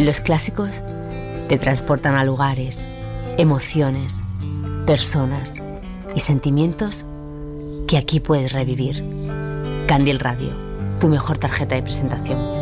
Los clásicos te transportan a lugares, emociones, personas y sentimientos que aquí puedes revivir. Candil Radio, tu mejor tarjeta de presentación.